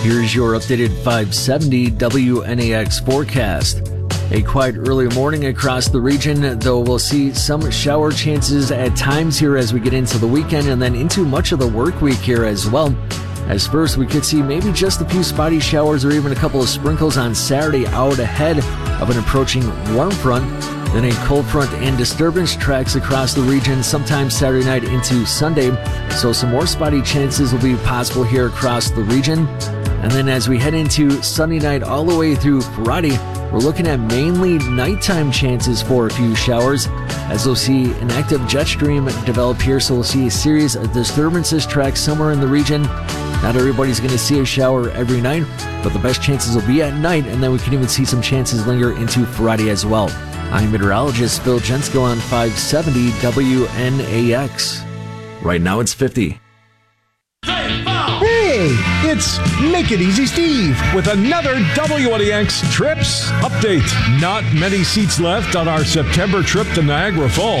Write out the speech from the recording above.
Here's your updated 570 WNAX forecast. A quiet early morning across the region, though we'll see some shower chances at times here as we get into the weekend and then into much of the work week here as well. As first, we could see maybe just a few spotty showers or even a couple of sprinkles on Saturday out ahead of an approaching warm front. Then a cold front and disturbance tracks across the region sometime Saturday night into Sunday. So some more spotty chances will be possible here across the region. And then as we head into Sunday night all the way through Friday, we're looking at mainly nighttime chances for a few showers, as we'll see an active jet stream develop here. So we'll see a series of disturbances track somewhere in the region. Not everybody's going to see a shower every night, but the best chances will be at night, and then we can even see some chances linger into Friday as well. I'm meteorologist Phil Jensko on 570 WNAX. Right now it's 50. Hey, it's Make It Easy Steve with another WNAX Trips update. Not many seats left on our September trip to Niagara Falls.